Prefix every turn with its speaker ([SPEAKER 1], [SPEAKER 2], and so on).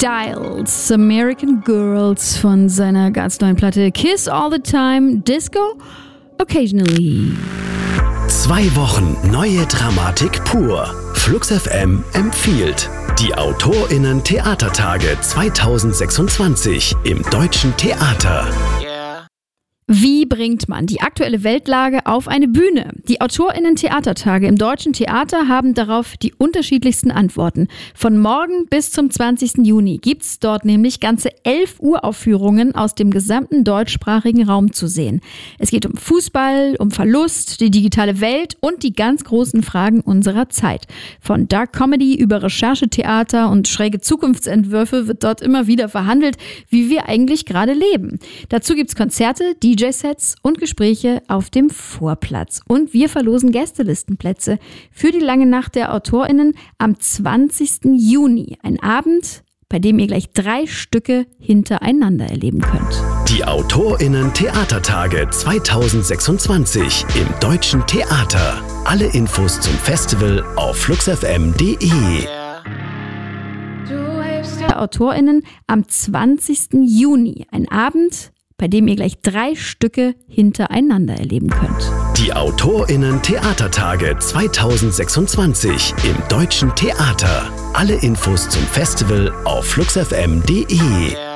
[SPEAKER 1] Styles, American Girls von seiner ganz neuen Platte Kiss All the Time, Disco Occasionally.
[SPEAKER 2] 2 Wochen neue Dramatik pur. Flux FM empfiehlt die AutorInnen Theatertage 2026 im Deutschen Theater.
[SPEAKER 1] Wie bringt man die aktuelle Weltlage auf eine Bühne? Die AutorInnen-Theatertage im Deutschen Theater haben darauf die unterschiedlichsten Antworten. Von morgen bis zum 20. Juni gibt's dort nämlich ganze 11 Uraufführungen aus dem gesamten deutschsprachigen Raum zu sehen. Es geht um Fußball, um Verlust, die digitale Welt und die ganz großen Fragen unserer Zeit. Von Dark Comedy über Recherchetheater und schräge Zukunftsentwürfe wird dort immer wieder verhandelt, wie wir eigentlich gerade leben. Dazu gibt's Konzerte, DJ-Sets und Gespräche auf dem Vorplatz. Und wir verlosen Gästelistenplätze für die lange Nacht der AutorInnen am 20. Juni. Ein Abend, bei dem ihr gleich 3 Stücke hintereinander erleben könnt.
[SPEAKER 2] Die AutorInnen Theatertage 2026 im Deutschen Theater. Alle Infos zum Festival auf fluxfm.de.
[SPEAKER 1] AutorInnen am 20. Juni. Ein Abend, bei dem ihr gleich 3 Stücke hintereinander erleben könnt.
[SPEAKER 2] Die AutorInnen Theatertage 2026 im Deutschen Theater. Alle Infos zum Festival auf fluxfm.de.